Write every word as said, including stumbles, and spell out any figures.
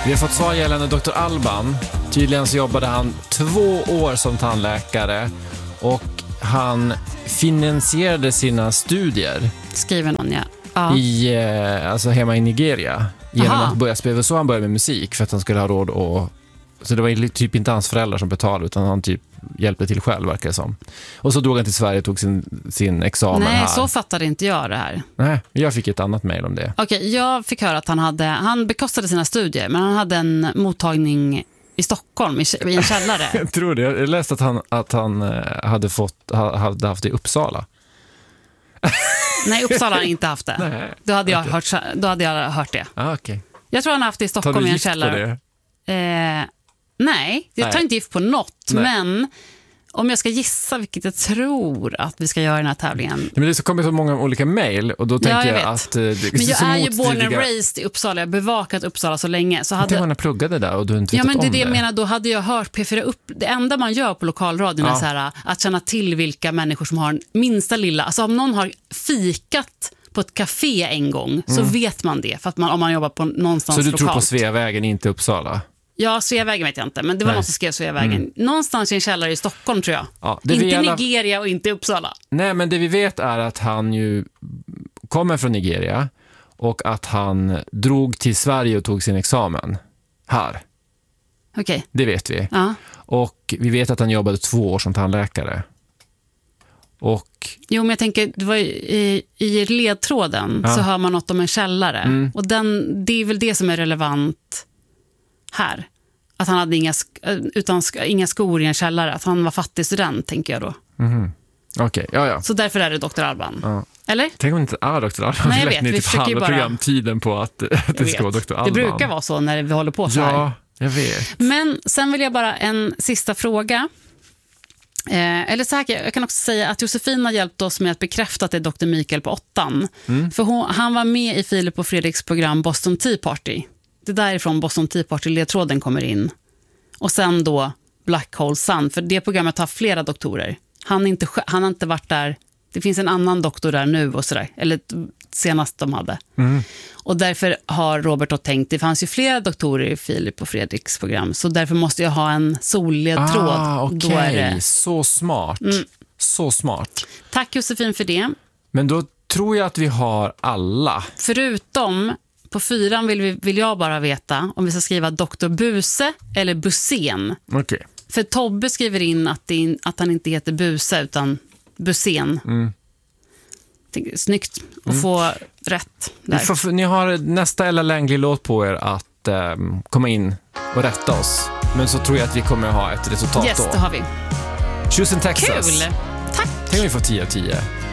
Vi har fått svar gällande doktor Alban. Tydligen så jobbade han två år som tandläkare och han finansierade sina studier. Skriver någon, ja. ja. I, alltså hemma i Nigeria. Genom Aha. att börja spela. Så han började med musik för att han skulle ha råd och... Så det var typ inte hans föräldrar som betalade utan han typ hjälpte till själv, verkar det som. Och så drog han till Sverige och tog sin, sin examen Nej, här. Nej, så fattade inte jag det här. Nej, jag fick ett annat mejl om det. Okej, okay, jag fick höra att han hade, han bekostade sina studier, men han hade en mottagning i Stockholm, i, i en källare. Jag tror det. Jag läste att han, att han hade, fått, hade haft det i Uppsala. Nej, Uppsala har inte haft det. Nej, då, hade jag okay. hört, då hade jag hört det. Ah, okay. Jag tror han har haft det i Stockholm i en källare. Tar du gift på det? Eh, nej, jag tar nej. inte gift på något. Nej. Men om jag ska gissa, vilket jag tror att vi ska göra i den här tävlingen. Men det så kommer så många olika mejl och då tänker ja, jag, jag vet. att... Det, men jag är ju motstridiga... born and raised i Uppsala. Jag har bevakat Uppsala så länge. Så hade... Tänk om han pluggade där och du inte ja, vetat men det om är det jag det. menar, då hade jag hört P fyra upp. Det enda man gör på lokalradion ja. är så här, att känna till vilka människor som har en minsta lilla... Alltså om någon har fikat på ett café en gång mm. så vet man det. För att man, om man jobbar på någonstans lokalt. Så du lokalt. Tror på Sveavägen, inte Uppsala? Ja, Sveavägen vet jag inte, men det var Nej. Någon som skrev Sveavägen. Mm. Någonstans i en källare i Stockholm, tror jag. Ja, inte alla... Nigeria och inte Uppsala. Nej, men det vi vet är att han ju kommer från Nigeria och att han drog till Sverige och tog sin examen här. Okej. Okay. Det vet vi. Ja. Och vi vet att han jobbade två år som tandläkare. Och... Jo, men jag tänker, det var i, i ledtråden ja. Så hör man något om en källare. Mm. Och den, det är väl det som är relevant här. Att han hade inga, utan, inga skor i en källare. Att han var fattig student, tänker jag då. Mm. Okej, okay. ja, ja. Så därför är det doktor Alban. Ja. Eller? Tänk om inte är doktor Alban. Nej, jag vet. Vi typ försöker bara... programtiden på att, att det ska vara doktor Alban. Det brukar vara så när vi håller på så här. Ja, jag vet. Men sen vill jag bara en sista fråga. Eh, eller så här, jag kan också säga att Josefin har hjälpt oss med att bekräfta att det är doktor Mikael på åttan. Mm. För hon, han var med i Filip och Fredriks program Boston Tea Party. Det är därifrån Boston Tea Party-ledtråden kommer in. Och sen då Black Hole Sun. För det programmet har flera doktorer. Han, inte, han har inte varit där. Det finns en annan doktor där nu och sådär. Eller senast de hade. Mm. Och därför har Robert då tänkt, det fanns ju flera doktorer i Filip och Fredriks program. Så därför måste jag ha en solledtråd. Ah, okej. Okay. Det... Så smart. Mm. Så smart. Tack Josefin för det. Men då tror jag att vi har alla. Förutom... På fyran vill, vi, vill jag bara veta om vi ska skriva doktor Buse eller Busén. Okay. För Tobbe skriver in att, det, att han inte heter Buse utan Busén. Mm. Snyggt att mm. få rätt där. Ni, får, ni har nästa Ella Langley-låt på er att um, komma in och rätta oss. Men så tror jag att vi kommer ha ett resultat yes, då. Yes, det har vi. Houston, Texas. Kul! Tack! Tänk om vi får tio av tio.